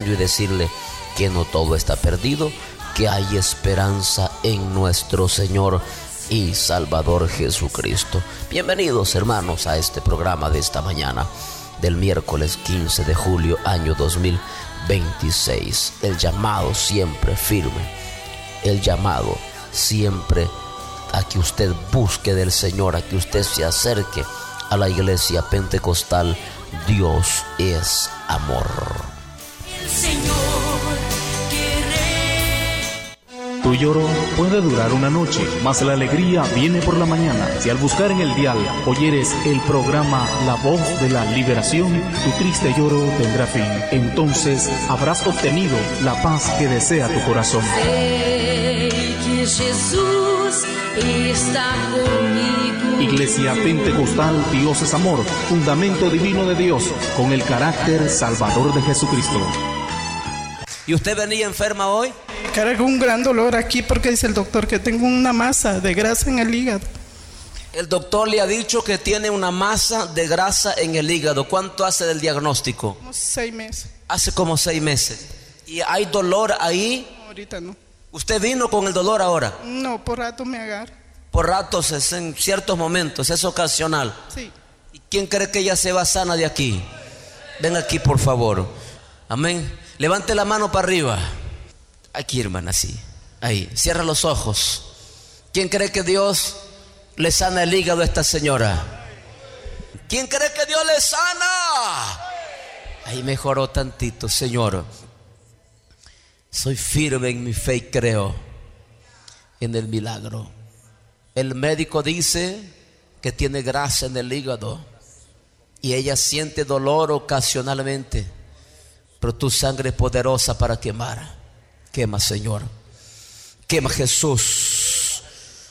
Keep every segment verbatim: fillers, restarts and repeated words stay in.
Evangelio y decirle que no todo está perdido, que hay esperanza en nuestro Señor y Salvador Jesucristo. Bienvenidos, hermanos, a este programa de esta mañana del miércoles quince de julio, año dos mil veintiséis. El llamado siempre firme, el llamado siempre a que usted busque del Señor, a que usted se acerque a la iglesia pentecostal. Dios es amor. El Señor Tu lloro puede durar una noche, mas la alegría viene por la mañana. Si al buscar en el dial oyeres el programa La Voz de la Liberación, tu triste lloro tendrá fin. Entonces habrás obtenido la paz que desea tu corazón. Sei que Jesús está conmigo. Iglesia Pentecostal Dios es Amor, fundamento divino de Dios, con el carácter salvador de Jesucristo. ¿Y usted venía enferma hoy? Cargo un gran dolor aquí porque dice el doctor que tengo una masa de grasa en el hígado. El doctor le ha dicho que tiene una masa de grasa en el hígado. ¿Cuánto hace del diagnóstico? Como seis meses. Hace como seis meses. ¿Y hay dolor ahí? No, ahorita no. ¿Usted vino con el dolor ahora? No, por rato me agarra. Por ratos, es en ciertos momentos, es ocasional. Sí. ¿Y quién cree que ella se va sana de aquí? Ven aquí, por favor. Amén. Levante la mano para arriba. Aquí, hermana, así. Ahí. Cierra los ojos. ¿Quién cree que Dios le sana el hígado a esta señora? ¿Quién cree que Dios le sana? Ahí mejoró tantito, Señor. Soy firme en mi fe y creo en el milagro. El médico dice que tiene grasa en el hígado y ella siente dolor ocasionalmente, pero tu sangre es poderosa para quemar. Quema, Señor. Quema, Jesús.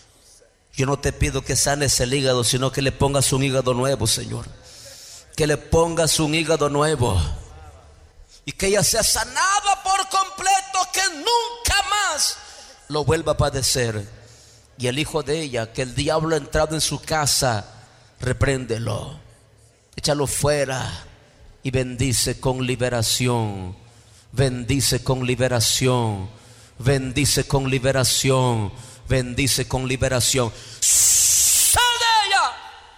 Yo no te pido que sanes el hígado, sino que le pongas un hígado nuevo, Señor. Que le pongas un hígado nuevo y que ella sea sanada por completo, que nunca más lo vuelva a padecer. Y el hijo de ella, que el diablo ha entrado en su casa, repréndelo, échalo fuera y bendice con liberación. Bendice con liberación. Bendice con liberación. Bendice con liberación. ¡Sal de ella!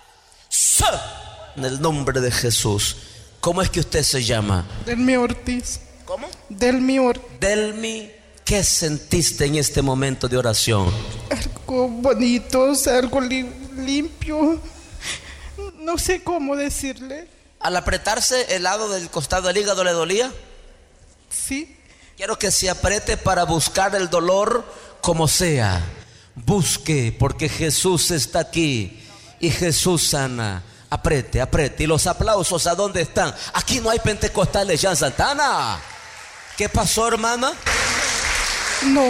¡Sal! En el nombre de Jesús. ¿Cómo es que usted se llama? Delmi Ortiz. ¿Cómo? Delmi Ortiz. Delmi, ¿qué sentiste en este momento de oración? Algo bonito, algo li- limpio. No sé cómo decirle. Al apretarse el lado del costado del hígado, ¿le dolía? Sí. Quiero que se apriete para buscar el dolor como sea. Busque, porque Jesús está aquí y Jesús sana. Apriete, apriete. Y los aplausos, ¿a dónde están? Aquí no hay pentecostales ya en Santana. ¿Qué pasó, hermana? No,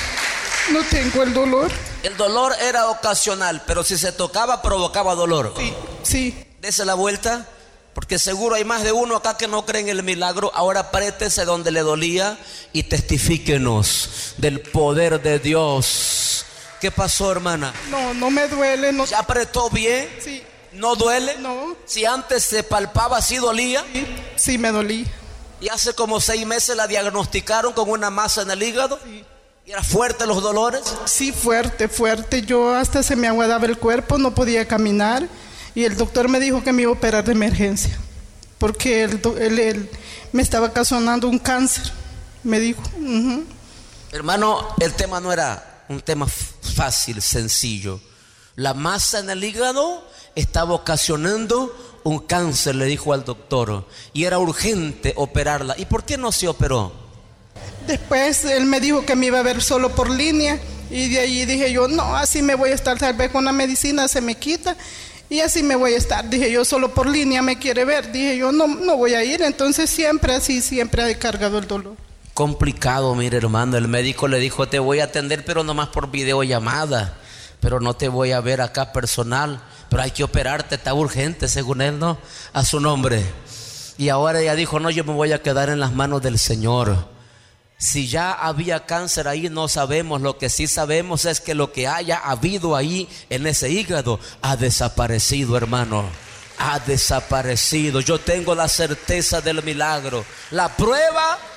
no tengo el dolor. El dolor era ocasional, pero si se tocaba provocaba dolor. Sí, sí. Dese la vuelta, porque seguro hay más de uno acá que no creen en el milagro. Ahora apriétese donde le dolía y testifíquenos del poder de Dios. ¿Qué pasó, hermana? No, no me duele. No. ¿Ya apretó bien? Sí. ¿No duele? No. Si antes se palpaba, ¿sí dolía? Sí, sí me dolí. Y hace como seis meses la diagnosticaron con una masa en el hígado. Sí. ¿Y era fuerte los dolores? Sí, fuerte, fuerte. Yo hasta se me aguadaba el cuerpo, no podía caminar. Y el doctor me dijo que me iba a operar de emergencia. Porque él, él, él me estaba ocasionando un cáncer. Me dijo. Uh-huh. Hermano, el tema no era un tema fácil, sencillo. La masa en el hígado estaba ocasionando un cáncer, le dijo al doctor, y era urgente operarla. ¿Y por qué no se operó? Después él me dijo que me iba a ver solo por línea, y de ahí dije yo, no, así me voy a estar, tal vez con la medicina se me quita y así me voy a estar. Dije yo, solo por línea me quiere ver. Dije yo, no, no voy a ir. Entonces siempre así, siempre he cargado el dolor. Complicado, mire, hermano. El médico le dijo, te voy a atender, pero nomás por videollamada, pero no te voy a ver acá personal. Pero hay que operarte, está urgente, según él, ¿no? A su nombre. Y ahora ella dijo, no, yo me voy a quedar en las manos del Señor. Si ya había cáncer ahí, no sabemos. Lo que sí sabemos es que lo que haya habido ahí en ese hígado ha desaparecido, hermano. Ha desaparecido. Yo tengo la certeza del milagro. La prueba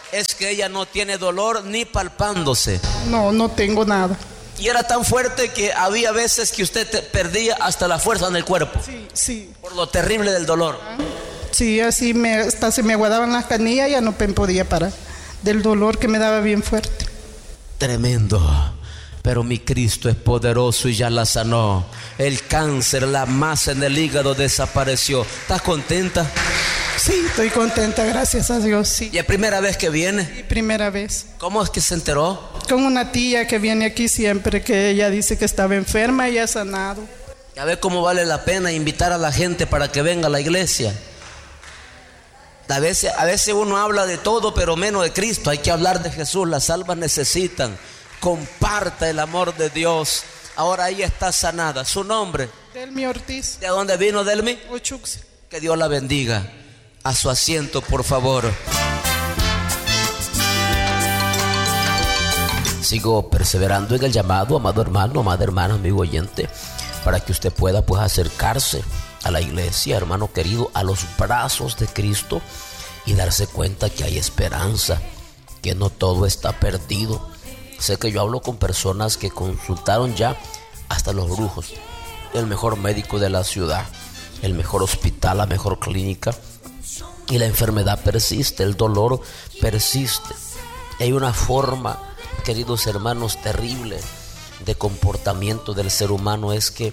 es que ella no tiene dolor ni palpándose. No, no tengo nada. Y era tan fuerte que había veces que usted te perdía hasta la fuerza en el cuerpo. Sí, sí. Por lo terrible del dolor. Sí, así me, hasta se me aguadaban las canillas, ya no me podía parar del dolor que me daba bien fuerte. Tremendo. Pero mi Cristo es poderoso y ya la sanó. El cáncer, la masa en el hígado desapareció. ¿Estás contenta? Sí, estoy contenta, gracias a Dios, sí. ¿Y es primera vez que viene? Mi primera vez. ¿Cómo es que se enteró? Con una tía que viene aquí siempre, que ella dice que estaba enferma y ha sanado. Ya ve cómo vale la pena invitar a la gente para que venga a la iglesia. A veces, a veces uno habla de todo, pero menos de Cristo. Hay que hablar de Jesús. Las almas necesitan. Comparta el amor de Dios. Ahora ella está sanada. ¿Su nombre? Delmi Ortiz. ¿De dónde vino Delmi? Ochuxi. Que Dios la bendiga. A su asiento, por favor. Sigo perseverando en el llamado, amado hermano, amada hermana, amigo oyente, para que usted pueda pues acercarse a la iglesia, hermano querido, a los brazos de Cristo y darse cuenta que hay esperanza, que no todo está perdido. Sé que yo hablo con personas que consultaron ya hasta los brujos, el mejor médico de la ciudad, el mejor hospital, la mejor clínica, y la enfermedad persiste, el dolor persiste. Hay una forma, queridos hermanos, terrible de comportamiento del ser humano, es que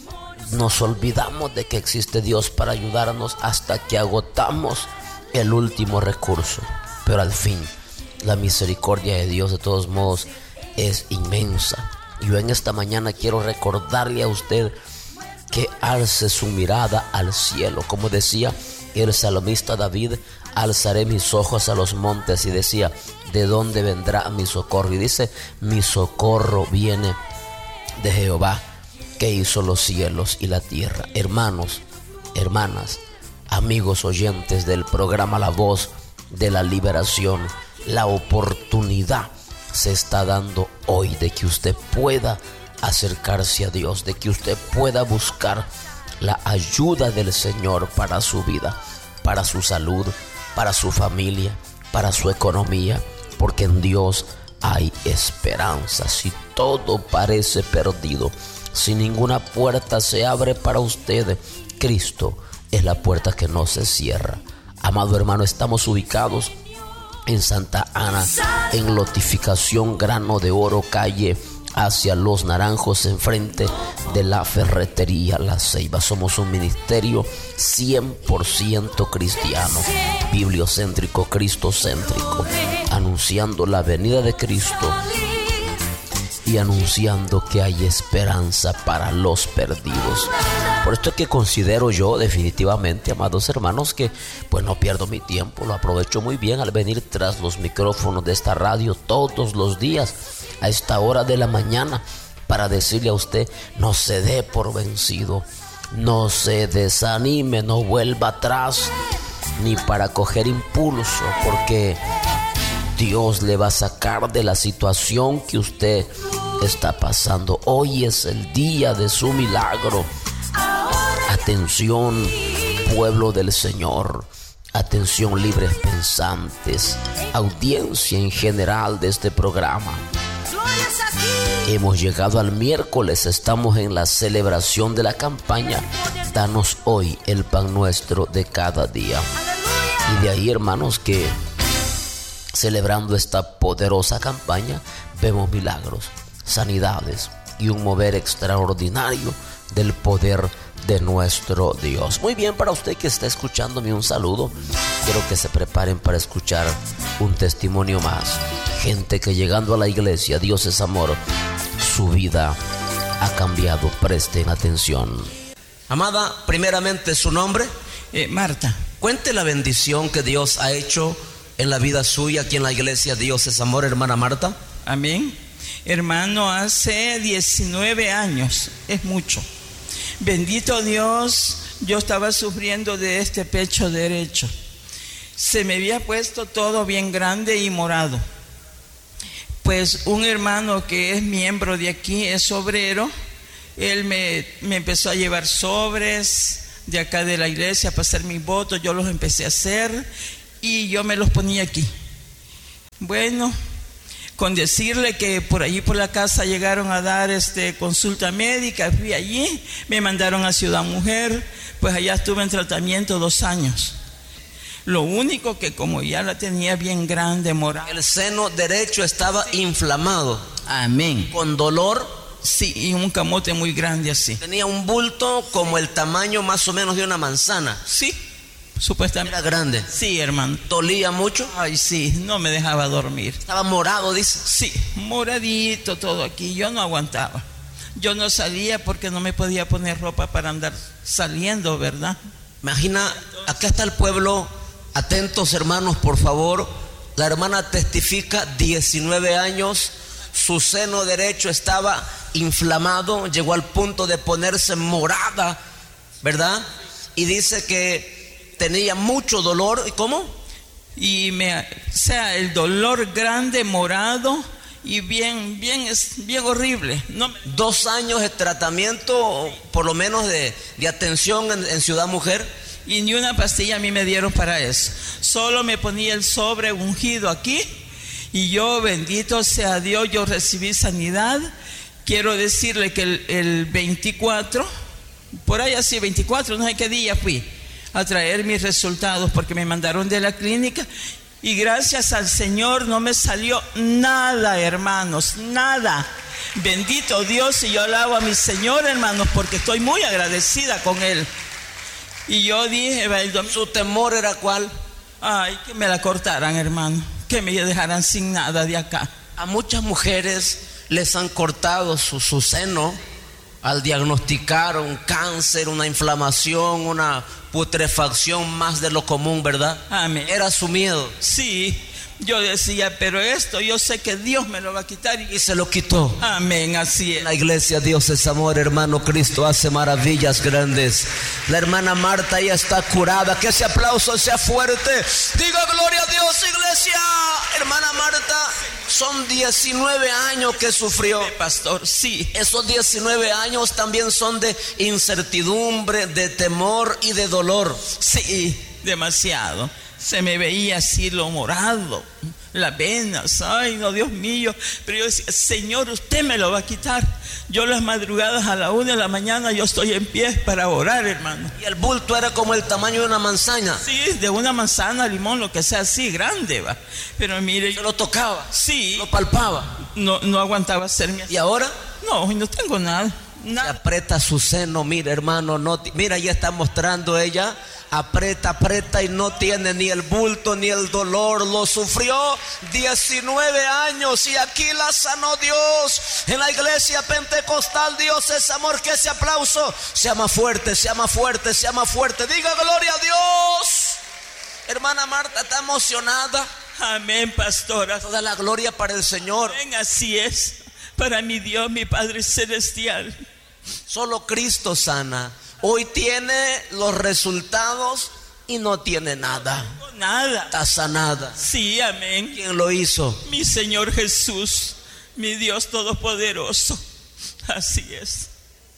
nos olvidamos de que existe Dios para ayudarnos hasta que agotamos el último recurso. Pero al fin, la misericordia de Dios de todos modos es inmensa. Y yo en esta mañana quiero recordarle a usted que alce su mirada al cielo. Como decía el salmista David, alzaré mis ojos a los montes, y decía, ¿de dónde vendrá mi socorro? Y dice, mi socorro viene de Jehová, que hizo los cielos y la tierra. Hermanos, hermanas, amigos oyentes del programa La Voz de la Liberación, la oportunidad se está dando hoy de que usted pueda acercarse a Dios, de que usted pueda buscar la ayuda del Señor para su vida, para su salud, para su familia, para su economía, porque en Dios hay esperanza. Si todo parece perdido, si ninguna puerta se abre para usted, Cristo es la puerta que no se cierra. Amado hermano, estamos ubicados en Santa Ana, en Lotificación Grano de Oro, calle hacia Los Naranjos, enfrente de la ferretería La Ceiba. Somos un ministerio cien por ciento cristiano, bibliocéntrico, cristocéntrico, anunciando la venida de Cristo y anunciando que hay esperanza para los perdidos. Por esto es que considero yo definitivamente, amados hermanos, que pues no pierdo mi tiempo, lo aprovecho muy bien al venir tras los micrófonos de esta radio todos los días a esta hora de la mañana para decirle a usted, no se dé por vencido, no se desanime, no vuelva atrás, ni para coger impulso, porque Dios le va a sacar de la situación que usted está pasando. Hoy es el día de su milagro. Atención, pueblo del Señor. Atención, libres pensantes. Audiencia en general de este programa. Hemos llegado al miércoles, estamos en la celebración de la campaña Danos hoy el pan nuestro de cada día. Y de ahí, hermanos, que celebrando esta poderosa campaña vemos milagros, sanidades y un mover extraordinario del poder de nuestro Dios. Muy bien, para usted que está escuchándome, un saludo. Quiero que se preparen para escuchar un testimonio más. Gente que llegando a la iglesia, Dios es amor, su vida ha cambiado. Presten atención. Amada, primeramente su nombre. Eh, Marta. Cuente la bendición que Dios ha hecho en la vida suya aquí en la iglesia Dios es amor, hermana Marta. Amén. Hermano, hace diecinueve años, es mucho. Bendito Dios, yo estaba sufriendo de este pecho derecho. Se me había puesto todo bien grande y morado. Pues un hermano que es miembro de aquí, es obrero, él me, me empezó a llevar sobres de acá de la iglesia para hacer mis votos. Yo los empecé a hacer y yo me los ponía aquí. Bueno, con decirle que por allí por la casa llegaron a dar este, consulta médica, fui allí, me mandaron a Ciudad Mujer, pues allá estuve en tratamiento dos años. Lo único que como ya la tenía bien grande, morada. El seno derecho estaba inflamado. Amén. Con dolor. Sí, y un camote muy grande así. Tenía un bulto como el tamaño más o menos de una manzana. Sí, supuestamente. Era grande. Sí, hermano. ¿Dolía mucho? Ay, sí, no me dejaba dormir. Estaba morado, dice. Sí, moradito todo aquí. Yo no aguantaba. Yo no salía porque no me podía poner ropa para andar saliendo, ¿verdad? Imagina, acá está el pueblo. Atentos, hermanos, por favor. La hermana testifica, diecinueve años. Su seno derecho estaba inflamado, llegó al punto de ponerse morada, ¿verdad? Y dice que tenía mucho dolor. ¿Y cómo? Y me, o sea, el dolor grande, morado y bien, bien, es bien horrible. No me... Dos años de tratamiento, por lo menos de, de atención en, en Ciudad Mujer. Y ni una pastilla a mí me dieron para eso. Solo me ponía el sobre ungido aquí. Y yo, bendito sea Dios, yo recibí sanidad. Quiero decirle que el, el veinticuatro, por ahí así, veinticuatro, no sé qué día fui a traer mis resultados porque me mandaron de la clínica. Y gracias al Señor no me salió nada, hermanos, nada. Bendito Dios, y yo alabo a mi Señor, hermanos, porque estoy muy agradecida con Él. Y yo dije, el domingo, ¿su temor era cuál? Ay, que me la cortaran, hermano, que me dejaran sin nada de acá. A muchas mujeres les han cortado su, su seno al diagnosticar un cáncer, una inflamación, una putrefacción más de lo común, ¿verdad? Amén. Era su miedo. Sí, yo decía, pero esto yo sé que Dios me lo va a quitar. Y se lo quitó. Amén, así es. En la iglesia Dios es amor, hermano. Cristo hace maravillas grandes. La hermana Marta ya está curada. Que ese aplauso sea fuerte. Diga gloria a Dios, iglesia. Hermana Marta, son diecinueve años que sufrió. Pastor, sí. Esos diecinueve años también son de incertidumbre, de temor y de dolor. Sí, demasiado. Se me veía así lo morado, las venas, ay no, Dios mío. Pero yo decía, Señor, usted me lo va a quitar. Yo las madrugadas a la una de la mañana yo estoy en pie para orar, hermano. Y el bulto era como el tamaño de una manzana. Sí, de una manzana, limón, lo que sea, así, grande, va. Pero mire, yo lo tocaba, sí, lo palpaba. No, no aguantaba hacerme así. ¿Y ahora? No, no tengo nada. Nada. Se aprieta su seno, mira, hermano, no, mira, ya está mostrando ella. Aprieta, aprieta y no tiene ni el bulto ni el dolor. Lo sufrió diecinueve años y aquí la sanó Dios. En la iglesia pentecostal Dios es amor. Que ese aplauso sea más fuerte, sea más fuerte, sea más fuerte. Diga gloria a Dios. Hermana Marta está emocionada. Amén, pastora. Toda la gloria para el Señor. Amén, así es. Para mi Dios, mi Padre Celestial. Solo Cristo sana. Hoy tiene los resultados y no tiene nada. No, nada. Está sanada. Sí, amén. ¿Quién lo hizo? Mi Señor Jesús, mi Dios Todopoderoso. Así es.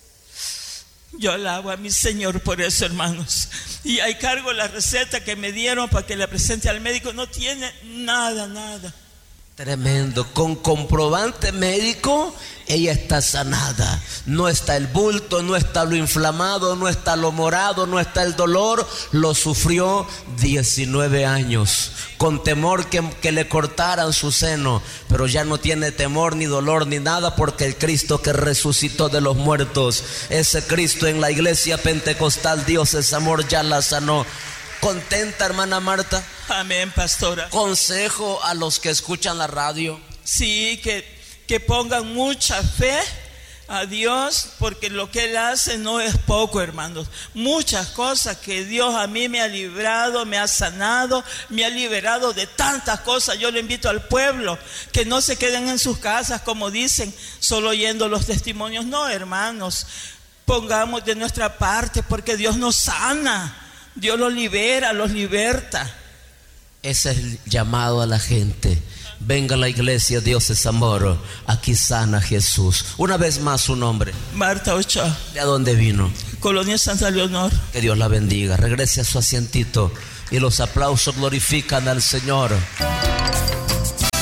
Yo alabo a mi Señor por eso, hermanos. Y ahí cargo la receta que me dieron para que la presente al médico. No tiene nada, nada. Tremendo, con comprobante médico, ella está sanada. No está el bulto, no está lo inflamado, no está lo morado, no está el dolor. Lo sufrió diecinueve años, con temor que, que le cortaran su seno. Pero ya no tiene temor ni dolor ni nada, porque el Cristo que resucitó de los muertos, ese Cristo en la iglesia pentecostal, Dios es amor, ya la sanó. ¿Contenta, hermana Marta? Amén, pastora. Consejo a los que escuchan la radio. Sí, que, que pongan mucha fe a Dios, porque lo que Él hace no es poco, hermanos. Muchas cosas que Dios a mí me ha librado, me ha sanado, me ha liberado de tantas cosas. Yo le invito al pueblo que no se queden en sus casas, como dicen, solo oyendo los testimonios. No, hermanos, pongamos de nuestra parte, porque Dios nos sana. Dios los libera, los liberta. Ese es el llamado a la gente. Venga a la iglesia, Dios es amor. Aquí sana Jesús. Una vez más su nombre. Marta Ochoa. ¿De dónde vino? Colonia Santa Leonor. Que Dios la bendiga. Regrese a su asientito y los aplausos glorifican al Señor.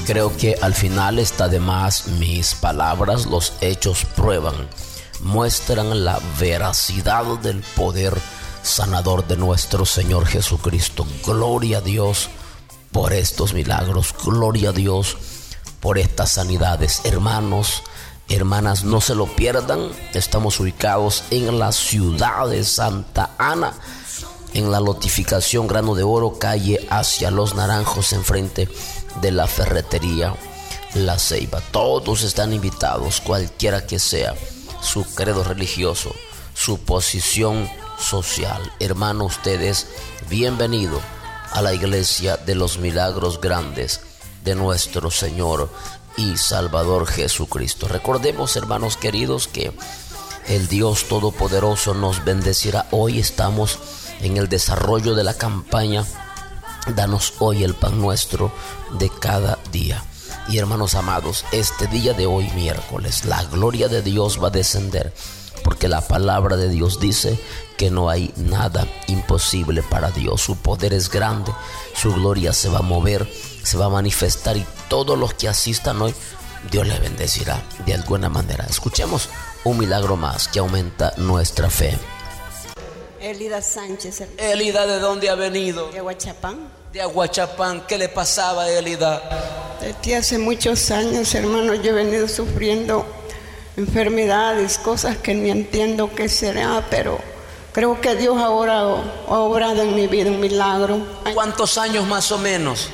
Creo que al final está de más mis palabras. Los hechos prueban, muestran la veracidad del poder sanador de nuestro Señor Jesucristo. Gloria a Dios por estos milagros. Gloria a Dios por estas sanidades. Hermanos, hermanas, no se lo pierdan. Estamos ubicados en la ciudad de Santa Ana, en la lotificación Grano de Oro, calle Hacia los Naranjos, enfrente de la ferretería La Ceiba. Todos están invitados, cualquiera que sea su credo religioso, su posición social. Hermano, usted es bienvenido a la iglesia de los milagros grandes de nuestro Señor y Salvador Jesucristo. Recordemos, hermanos queridos, que el Dios Todopoderoso nos bendecirá. Hoy estamos en el desarrollo de la campaña Danos hoy el pan nuestro de cada día. Y hermanos amados, este día de hoy, miércoles, la gloria de Dios va a descender, porque la palabra de Dios dice que no hay nada imposible para Dios. Su poder es grande, su gloria se va a mover, se va a manifestar, y todos los que asistan hoy, Dios les bendecirá de alguna manera. Escuchemos un milagro más que aumenta nuestra fe. Elida Sánchez. Elida, ¿de dónde ha venido? De Aguachapán. De Aguachapán. ¿Qué le pasaba a Elida? Desde hace muchos años, hermano, yo he venido sufriendo enfermedades, cosas que ni entiendo qué será, pero creo que Dios ahora ha obrado en mi vida un milagro. ¿Cuántos años más o menos?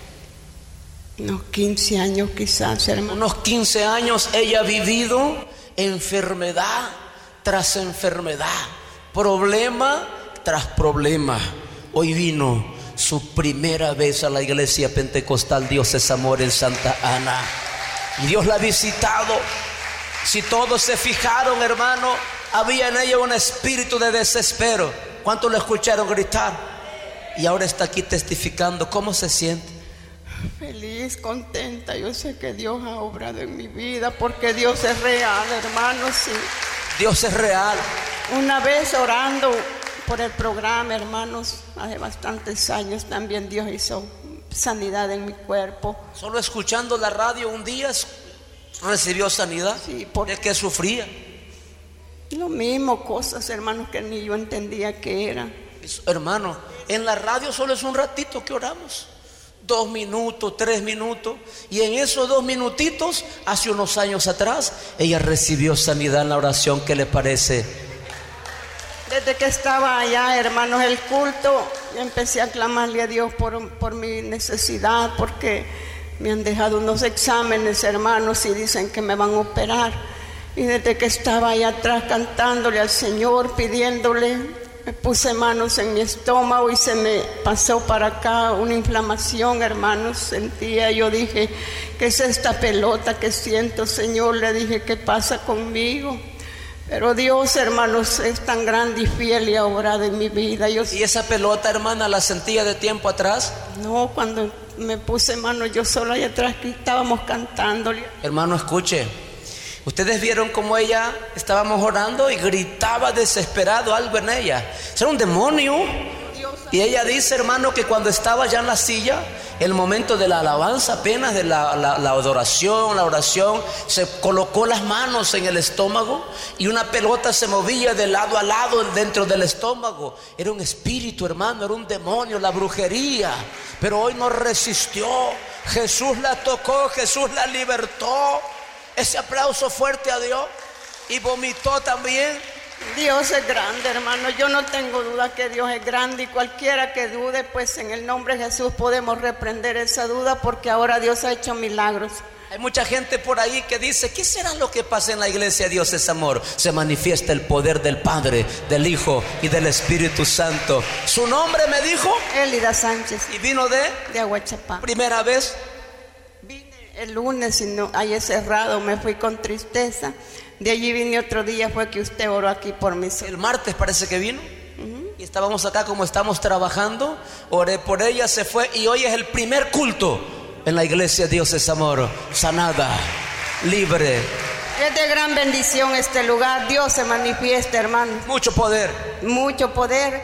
Unos quince años quizás, hermano. Unos quince años ella ha vivido enfermedad tras enfermedad, problema tras problema. Hoy vino su primera vez a la iglesia pentecostal Dios es Amor en Santa Ana, y Dios la ha visitado. Si todos se fijaron, hermano, había en ella un espíritu de desespero. ¿Cuántos lo escucharon gritar? Y ahora está aquí testificando. ¿Cómo se siente? Feliz, contenta. Yo sé que Dios ha obrado en mi vida, porque Dios es real, hermano. Sí. Dios es real. Una vez orando por el programa, hermanos, hace bastantes años, también Dios hizo sanidad en mi cuerpo. Solo escuchando la radio un día recibió sanidad. Sí, por... ¿De qué sufría? Lo mismo, cosas, hermanos, que ni yo entendía que eran. Hermano, en la radio solo es un ratito que oramos. Dos minutos, tres minutos. Y en esos dos minutitos, hace unos años atrás, ella recibió sanidad en la oración. ¿Qué le parece? Desde que estaba allá, hermanos, el culto, yo empecé a clamarle a Dios por, por mi necesidad, porque me han dejado unos exámenes, hermanos, y dicen que me van a operar. Y desde que estaba allá atrás cantándole al Señor, pidiéndole, me puse manos en mi estómago y se me pasó para acá una inflamación, hermanos. Sentía, yo dije, ¿qué es esta pelota que siento, Señor? Le dije, ¿qué pasa conmigo? Pero Dios, hermanos, es tan grande y fiel y ha obrado en mi vida. Yo... ¿Y esa pelota, hermana, la sentía de tiempo atrás? No, cuando me puse manos yo sola allá atrás, que estábamos cantándole. Hermano, escuche. Ustedes vieron cómo ella, estábamos orando y gritaba desesperado algo en ella. Era un demonio. Y ella dice, hermano, que cuando estaba ya en la silla, el momento de la alabanza, apenas de la, la, la adoración, la oración, se colocó las manos en el estómago y una pelota se movía de lado a lado dentro del estómago. Era un espíritu, hermano, era un demonio, la brujería. Pero hoy no resistió. Jesús la tocó, Jesús la libertó. Ese aplauso fuerte a Dios. Y vomitó también. Dios es grande, hermano. Yo no tengo duda que Dios es grande, y cualquiera que dude, pues en el nombre de Jesús podemos reprender esa duda, porque ahora Dios ha hecho milagros. Hay mucha gente por ahí que dice, ¿qué será lo que pasa en la iglesia? Dios es amor. Se manifiesta el poder del Padre, del Hijo y del Espíritu Santo. ¿Su nombre me dijo? Elida Sánchez. ¿Y vino de? De Aguachapán. ¿Primera vez? Vine el lunes y no, ahí cerrado, me fui con tristeza. De allí vine otro día, fue que usted oró aquí por mí. El martes parece que vino. Uh-huh. Y estábamos acá como estamos trabajando. Oré por ella, se fue. Y hoy es el primer culto en la iglesia Dios es Amor. Sanada, libre. Es de gran bendición este lugar. Dios se manifiesta, hermano. Mucho poder. Mucho poder.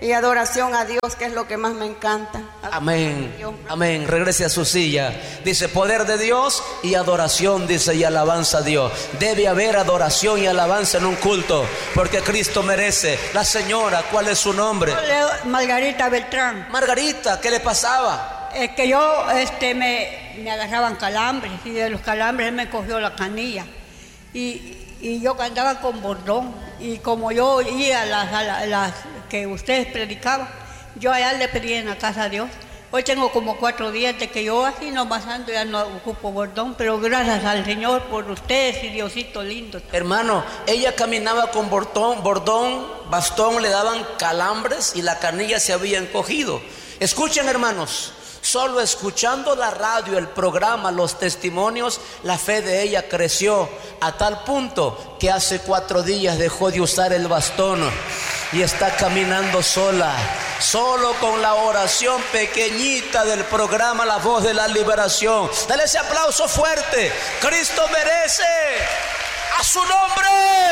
y adoración a Dios, que es lo que más me encanta. Amén, amén. Regrese a su silla. Dice poder de Dios y adoración, dice, y alabanza a Dios. Debe haber adoración y alabanza en un culto, porque Cristo merece. La señora, ¿cuál es su nombre? Margarita Beltrán. Margarita, ¿qué le pasaba? Es que yo este, me, me agarraban calambres, y de los calambres me cogió la canilla. Y, y yo andaba con bordón, y como yo oía las, las, las que ustedes predicaban, yo allá le pedí en la casa a Dios. Hoy tengo como cuatro días de que yo así nomás ando, ya no ocupo bordón, pero gracias al Señor por ustedes y Diosito lindo. Hermano, ella caminaba con bordón, bordón, bastón, le daban calambres y la canilla se había encogido. Escuchen, hermanos, solo escuchando la radio, el programa, los testimonios, la fe de ella creció a tal punto que hace cuatro días dejó de usar el bastón y está caminando sola, solo con la oración pequeñita del programa La Voz de la Liberación. Dale ese aplauso fuerte. Cristo merece a su nombre.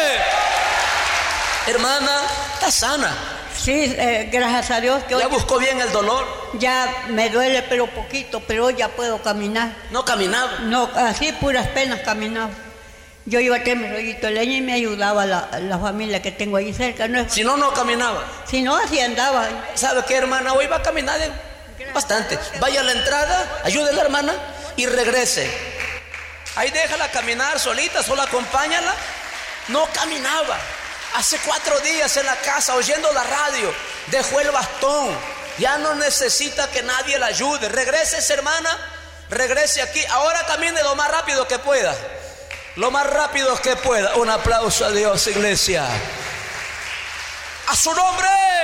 Hermana, está sana. Sí, eh, gracias a Dios que hoy ¿Ya buscó bien el dolor? ya me duele pero poquito, pero hoy ya puedo caminar. No caminaba. No, así puras penas caminaba. Yo iba a tener mi rollito de leña y me ayudaba la, la familia que tengo ahí cerca. No es, Si no, no caminaba. si no, así andaba. ¿Sabe qué, hermana? Hoy va a caminar eh, bastante. Vaya a la entrada, ayude a la hermana y regrese. Ahí déjala caminar solita, solo acompáñala. No caminaba. Hace cuatro días en la casa oyendo la radio, dejó el bastón. Ya no necesita que nadie la ayude. Regrese, hermana, regrese aquí. Ahora camine lo más rápido que pueda. Lo más rápido que pueda. Un aplauso a Dios, iglesia. A su nombre.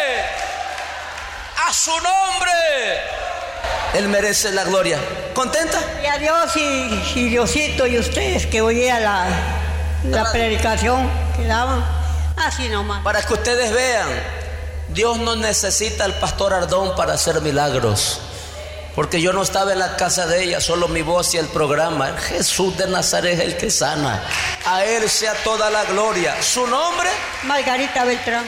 A su nombre. Él merece la gloria. ¿Contenta? Y a Dios y, y Diosito y ustedes que oía la, la predicación que daban. Así nomás. Para que ustedes vean, Dios no necesita al pastor Ardón para hacer milagros. Porque yo no estaba en la casa de ella, solo mi voz y el programa. Jesús de Nazaret es el que sana. A Él sea toda la gloria. ¿Su nombre? Margarita Beltrán.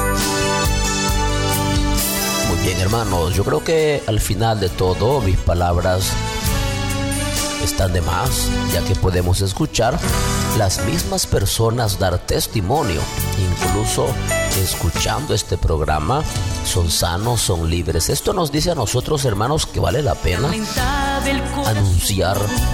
Muy bien, hermanos. Yo creo que al final de todo, mis palabras están de más, ya que podemos escuchar las mismas personas dar testimonio. Incluso escuchando este programa son sanos, son libres. Esto nos dice a nosotros, hermanos, que vale la pena anunciar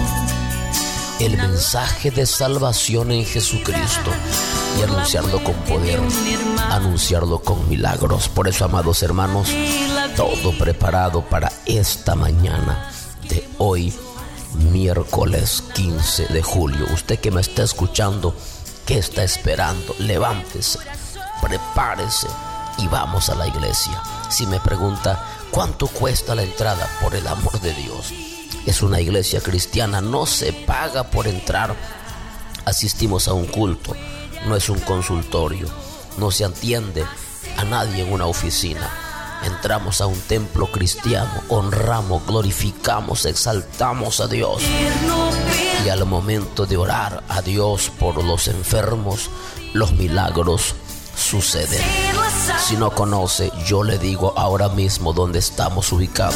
el mensaje de salvación en Jesucristo y anunciarlo con poder, anunciarlo con milagros. Por eso, amados hermanos, todo preparado para esta mañana de hoy, miércoles quince de julio. Usted que me está escuchando, ¿qué está esperando? Levántese, prepárese y vamos a la iglesia. Si me pregunta cuánto cuesta la entrada, por el amor de Dios, es una iglesia cristiana, no se paga por entrar. Asistimos a un culto, no es un consultorio, no se atiende a nadie en una oficina. Entramos a un templo cristiano, honramos, glorificamos, exaltamos a Dios. Y al momento de orar a Dios por los enfermos, los milagros suceden. Si no conoce, yo le digo ahora mismo dónde estamos ubicados.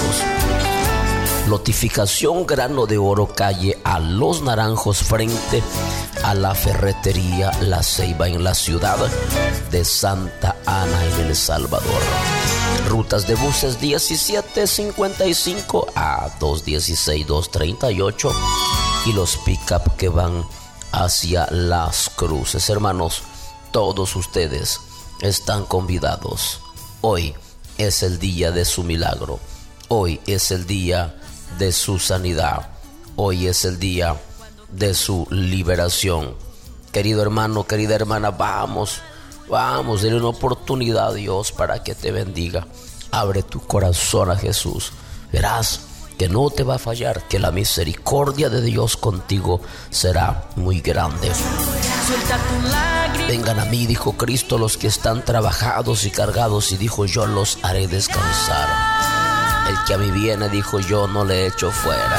Notificación Grano de Oro, calle a Los Naranjos, frente a la ferretería La Ceiba, en la ciudad de Santa Ana, en El Salvador. Rutas de buses diecisiete cincuenta y cinco a dos dieciséis, dos treinta y ocho y los pick-up que van hacia Las Cruces. Hermanos, todos ustedes están convidados. Hoy es el día de su milagro. Hoy es el día de su sanidad. Hoy es el día de su liberación. Querido hermano, querida hermana, vamos, vamos, dale una oportunidad a Dios para que te bendiga. Abre tu corazón a Jesús. Verás que no te va a fallar, que la misericordia de Dios contigo será muy grande. Vengan a mí, dijo Cristo, los que están trabajados y cargados, y dijo, yo los haré descansar. El que a mí viene, dijo, yo no le echo fuera.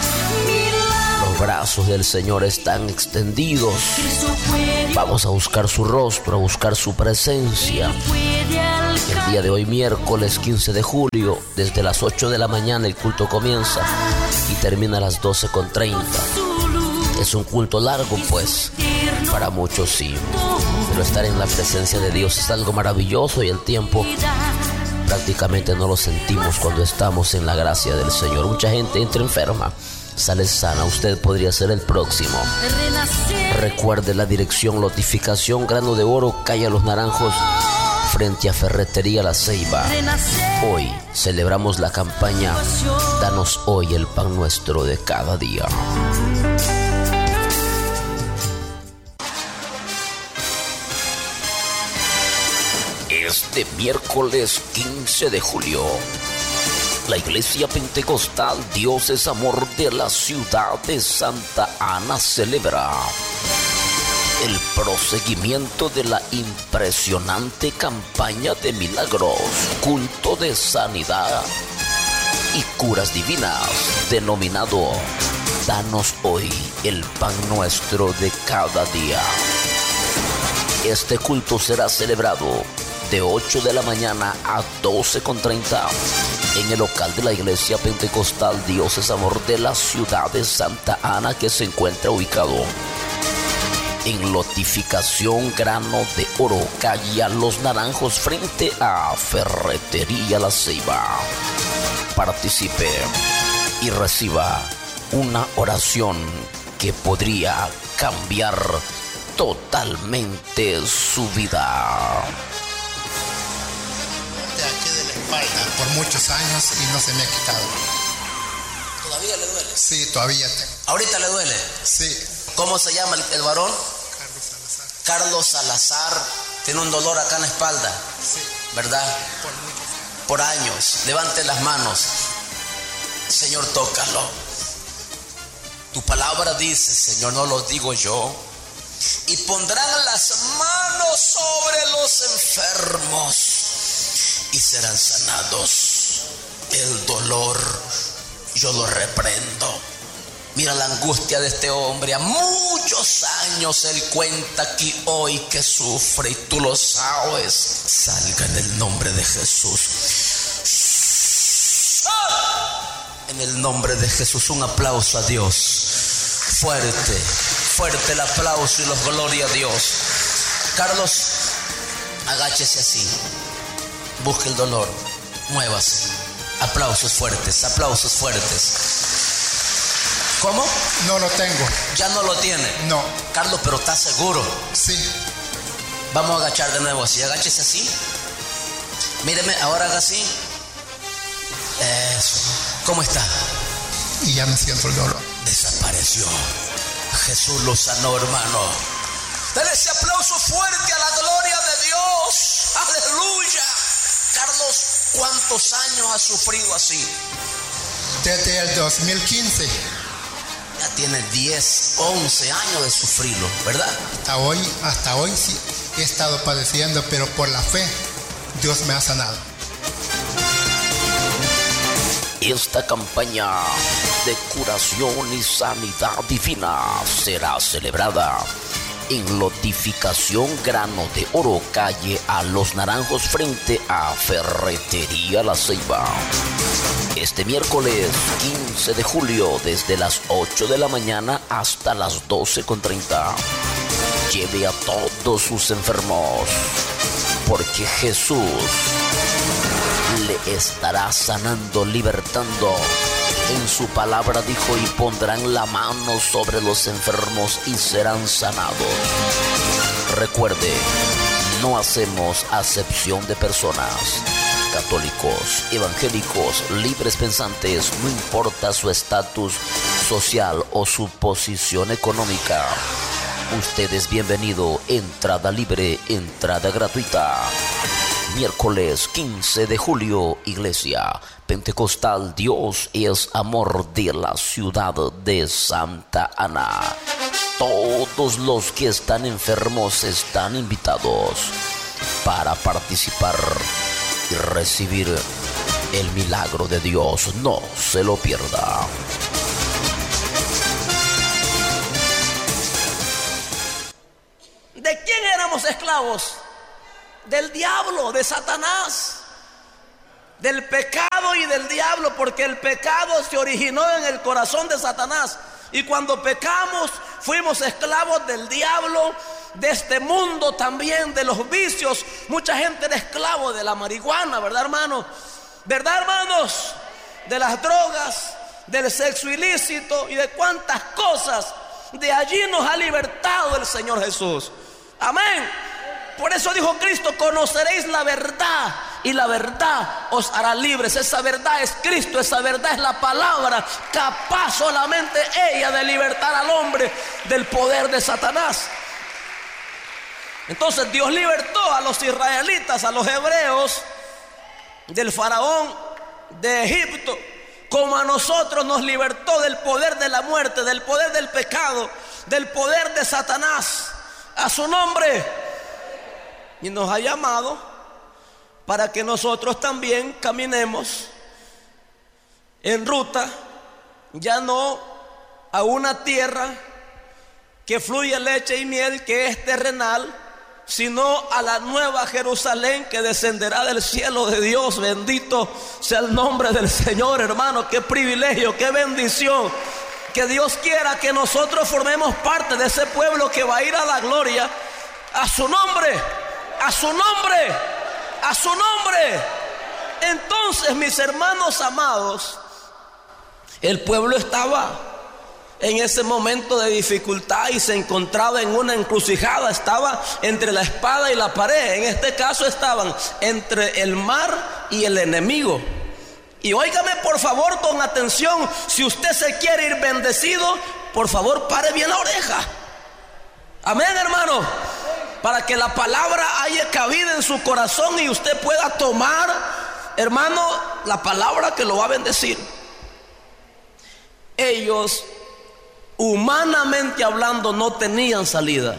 Los brazos del Señor están extendidos. Vamos a buscar su rostro, a buscar su presencia. El día de hoy, miércoles quince de julio, desde las ocho de la mañana el culto comienza y termina a las doce con treinta. Es un culto largo, pues, para muchos sí, pero estar en la presencia de Dios es algo maravilloso y el tiempo prácticamente no lo sentimos cuando estamos en la gracia del Señor. Mucha gente entra enferma, sale sana. Usted podría ser el próximo. Recuerde la dirección: Lotificación Grano de Oro, calle Los Naranjos, frente a Ferretería La Ceiba. Hoy celebramos la campaña Danos hoy el pan nuestro de cada día. Este miércoles quince de julio, la Iglesia Pentecostal Dios es Amor de la ciudad de Santa Ana celebra el proseguimiento de la impresionante campaña de milagros, culto de sanidad y curas divinas, denominado Danos hoy el pan nuestro de cada día. Este culto será celebrado de ocho de la mañana a doce con treinta en el local de la Iglesia Pentecostal Dios es Amor de la ciudad de Santa Ana, que se encuentra ubicado en Lotificación Grano de Oro, calle Los Naranjos, frente a Ferretería La Ceiba. Participe y reciba una oración que podría cambiar totalmente su vida. Por muchos años y no se me ha quitado. ¿Todavía le duele? Sí, todavía tengo. ¿Ahorita le duele? Sí. ¿Cómo se llama el, el varón? Carlos Salazar. Carlos Salazar. Tiene un dolor acá en la espalda. Sí. ¿Verdad? Por muchos años. Por años. Levante las manos. Señor, tócalo. Tu palabra dice, Señor, no lo digo yo, y pondrán las manos sobre los enfermos y serán sanados. El dolor yo lo reprendo. Mira la angustia de este hombre. A muchos años él cuenta aquí hoy que sufre y tú lo sabes. Salga en el nombre de Jesús. En el nombre de Jesús. Un aplauso a Dios. Fuerte, fuerte el aplauso y los gloria a Dios. Carlos, agáchese así. Busque el dolor, muévase. Aplausos fuertes, aplausos fuertes. ¿Cómo? No lo tengo. ¿Ya no lo tiene? No. Carlos, pero ¿estás seguro? Sí. Vamos a agachar de nuevo así. Agáchese así. Míreme, ahora haga así. Eso. ¿Cómo está? Y ya no siento el dolor. Desapareció. Jesús lo sanó, hermano. Dale ese aplauso fuerte a la gloria de Dios. Aleluya. Carlos, ¿cuántos años has sufrido así? Desde el dos mil quince. Ya tiene diez, once años de sufrirlo, ¿verdad? Hasta hoy, hasta hoy sí he estado padeciendo, pero por la fe Dios me ha sanado. Esta campaña de curación y sanidad divina será celebrada en Lotificación Grano de Oro, calle a Los Naranjos, frente a Ferretería La Ceiba. Este miércoles quince de julio, desde las ocho de la mañana hasta las doce con treinta. Lleve a todos sus enfermos, porque Jesús le estará sanando, libertando. En su palabra dijo, y pondrán la mano sobre los enfermos y serán sanados. Recuerde, no hacemos acepción de personas. Católicos, evangélicos, libres pensantes, no importa su estatus social o su posición económica. Usted es bienvenido. Entrada libre, entrada gratuita. Miércoles quince de julio, Iglesia Pentecostal Dios es Amor de la ciudad de Santa Ana. Todos los que están enfermos están invitados para participar y recibir el milagro de Dios. No se lo pierda. ¿De quién éramos esclavos? Del diablo, de Satanás. del pecado y del diablo, porque el pecado se originó en el corazón de Satanás. Y cuando pecamos, fuimos esclavos del diablo, de este mundo también, de los vicios. Mucha gente era esclavo de la marihuana, ¿verdad, hermano? ¿Verdad, hermanos? De las drogas, del sexo ilícito y de cuantas cosas. De allí nos ha libertado el Señor Jesús. Amén. Por eso dijo Cristo: conoceréis la verdad y la verdad os hará libres. Esa verdad es Cristo, esa verdad es la palabra, capaz solamente ella de libertar al hombre del poder de Satanás. Entonces Dios libertó a los israelitas, a los hebreos, del faraón de Egipto, como a nosotros nos libertó del poder de la muerte, del poder del pecado, del poder de Satanás. A su nombre. Y nos ha llamado para que nosotros también caminemos en ruta, ya no a una tierra que fluye leche y miel, que es terrenal, sino a la nueva Jerusalén que descenderá del cielo de Dios. Bendito sea el nombre del Señor, hermano. Qué privilegio, qué bendición. Que Dios quiera que nosotros formemos parte de ese pueblo que va a ir a la gloria. A su nombre, a su nombre, a su nombre. Entonces, mis hermanos amados, el pueblo estaba en ese momento de dificultad y se encontraba en una encrucijada. Estaba entre la espada y la pared. En este caso estaban entre el mar y el enemigo. Y óigame por favor con atención: si usted se quiere ir bendecido, por favor pare bien la oreja. Amén, hermano. Para que la palabra haya cabida en su corazón y usted pueda tomar, hermano, la palabra que lo va a bendecir. Ellos, humanamente hablando, no tenían salida.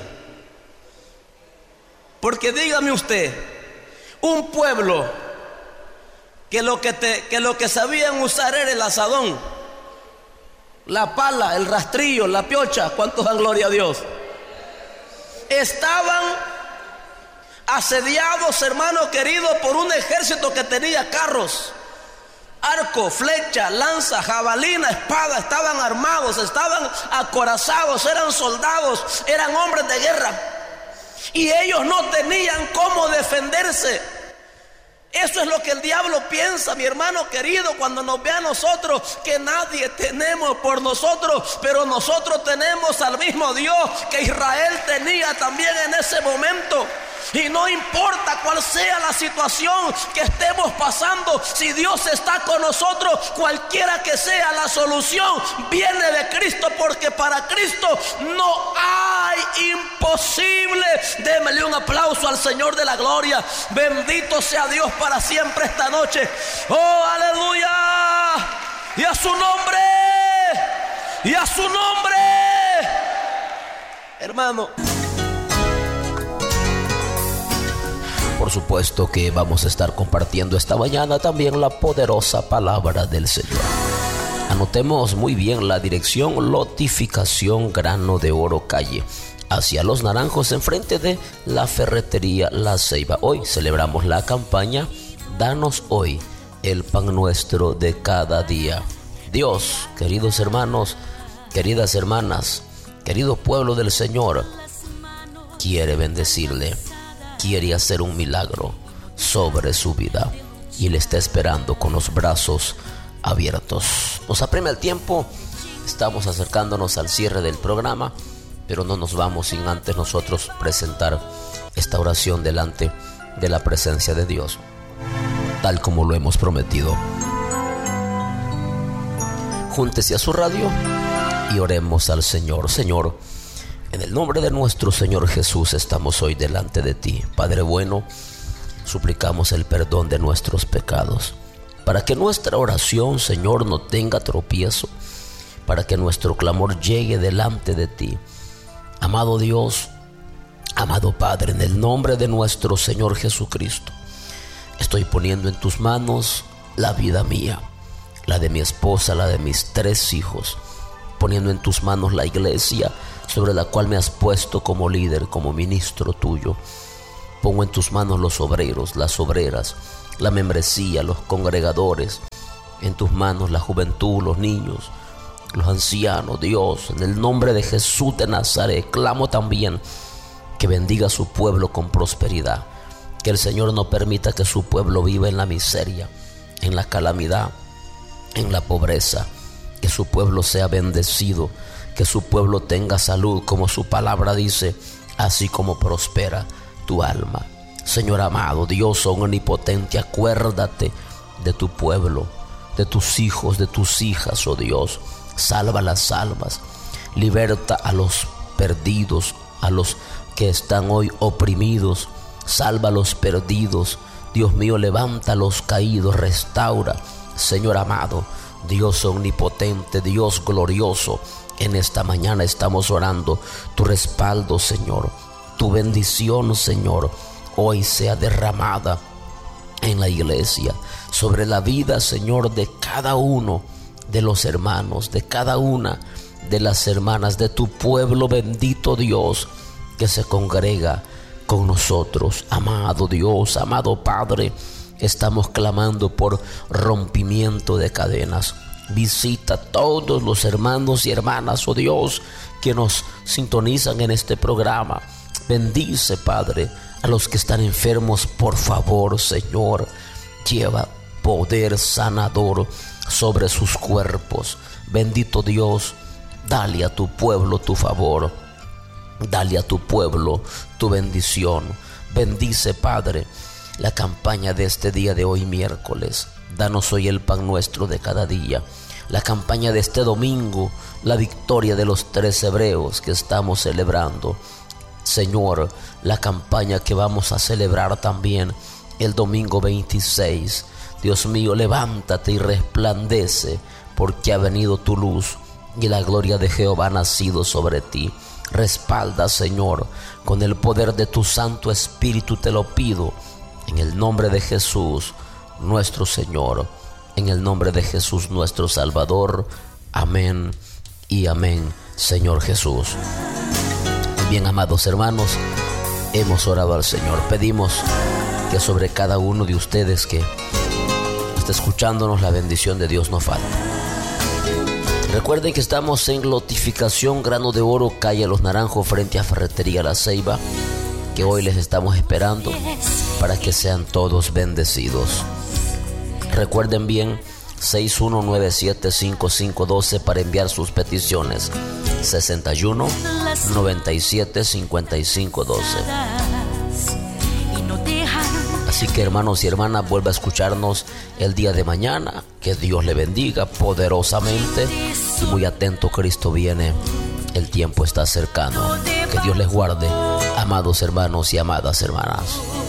Porque dígame usted, un pueblo que lo que, te, que lo que sabían usar era el asadón, la pala, el rastrillo, la piocha. ¿Cuántos dan gloria a Dios? Estaban asediados, hermano querido, por un ejército que tenía carros, arco, flecha, lanza, jabalina, espada. Estaban armados, estaban acorazados, eran soldados, eran hombres de guerra. Y ellos no tenían cómo defenderse. Eso es lo que el diablo piensa, mi hermano querido, cuando nos ve a nosotros, que nadie tenemos por nosotros, pero nosotros tenemos al mismo Dios que Israel tenía también en ese momento. Y no importa cuál sea la situación que estemos pasando, si Dios está con nosotros, cualquiera que sea la solución, viene de Cristo, porque para Cristo no hay imposible. Démele un aplauso al Señor de la gloria. Bendito sea Dios para siempre esta noche. Oh, aleluya. Y a su nombre, y a su nombre, hermano. Por supuesto que vamos a estar compartiendo esta mañana también la poderosa palabra del Señor. Anotemos muy bien la dirección: Lotificación Grano de Oro, calle hacia Los Naranjos, enfrente de la ferretería La Ceiba. Hoy celebramos la campaña Danos hoy el pan nuestro de cada día. Dios, queridos hermanos, queridas hermanas, querido pueblo del Señor, quiere bendecirle, quiere hacer un milagro sobre su vida y le está esperando con los brazos abiertos. Nos apremia el tiempo, estamos acercándonos al cierre del programa, pero no nos vamos sin antes nosotros presentar esta oración delante de la presencia de Dios, tal como lo hemos prometido. Júntese a su radio y oremos al Señor. Señor, en el nombre de nuestro Señor Jesús estamos hoy delante de ti. Padre bueno, suplicamos el perdón de nuestros pecados, para que nuestra oración, Señor, no tenga tropiezo, para que nuestro clamor llegue delante de ti. Amado Dios, amado Padre, en el nombre de nuestro Señor Jesucristo, estoy poniendo en tus manos la vida mía, la de mi esposa, la de mis tres hijos, poniendo en tus manos la iglesia sobre la cual me has puesto como líder, como ministro tuyo. Pongo en tus manos los obreros, las obreras, la membresía, los congregadores. En tus manos la juventud, los niños, los ancianos. Dios, en el nombre de Jesús de Nazaret, clamo también que bendiga a su pueblo con prosperidad. Que el Señor no permita que su pueblo viva en la miseria, en la calamidad, en la pobreza. Que su pueblo sea bendecido, que su pueblo tenga salud, como su palabra dice, así como prospera tu alma. Señor amado, Dios omnipotente, acuérdate de tu pueblo, de tus hijos, de tus hijas, oh Dios. Salva las almas, liberta a los perdidos, a los que están hoy oprimidos. Salva a los perdidos, Dios mío, levanta a los caídos, restaura. Señor amado, Dios omnipotente, Dios glorioso, en esta mañana estamos orando tu respaldo, Señor, tu bendición, Señor, hoy sea derramada en la iglesia, sobre la vida, Señor, de cada uno de los hermanos, de cada una de las hermanas de tu pueblo bendito, Dios, que se congrega con nosotros. Amado Dios, amado Padre, estamos clamando por rompimiento de cadenas. Visita a todos los hermanos y hermanas, oh Dios, que nos sintonizan en este programa. Bendice, Padre, a los que están enfermos, por favor, Señor. Lleva poder sanador sobre sus cuerpos. Bendito Dios, dale a tu pueblo tu favor. Dale a tu pueblo tu bendición. Bendice, Padre, la campaña de este día de hoy, miércoles. Danos hoy el pan nuestro de cada día. La campaña de este domingo, la victoria de los tres hebreos que estamos celebrando. Señor, la campaña que vamos a celebrar también el domingo veintiséis. Dios mío, levántate y resplandece, porque ha venido tu luz y la gloria de Jehová ha nacido sobre ti. Respalda, Señor, con el poder de tu Santo Espíritu, te lo pido, en el nombre de Jesús, nuestro Señor, en el nombre de Jesús, nuestro Salvador. Amén y amén, Señor Jesús. Bien, amados hermanos, hemos orado al Señor. Pedimos que sobre cada uno de ustedes que está escuchándonos, la bendición de Dios no falte. Recuerden que estamos en Lotificación Grano de Oro, calle Los Naranjos, frente a Ferretería La Ceiba, que hoy les estamos esperando para que sean todos bendecidos. Recuerden bien, seis uno nueve siete cinco cinco uno dos para enviar sus peticiones. sesenta y uno noventa y siete cincuenta y cinco doce. Así que, hermanos y hermanas, vuelva a escucharnos el día de mañana. Que Dios le bendiga poderosamente. Y muy atento, Cristo viene. El tiempo está cercano. Que Dios les guarde, amados hermanos y amadas hermanas.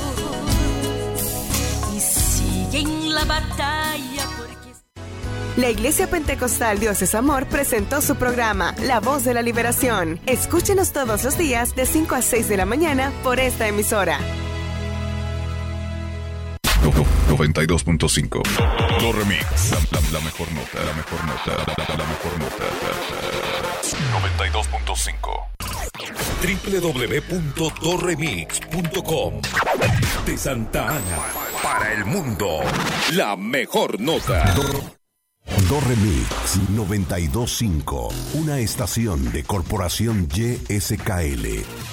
Y siguen la batalla porque... La Iglesia Pentecostal Dios es Amor presentó su programa La Voz de la Liberación. Escúchenos todos los días de cinco a seis de la mañana por esta emisora. noventa y dos punto cinco Torre Mix, la, la, la mejor nota, la mejor nota, la, la mejor nota. noventa y dos punto cinco doble u doble u doble u punto torre mix punto com. De Santa Ana para el mundo, la mejor nota. Torre Mix noventa y dos punto cinco, una estación de Corporación Y S K L.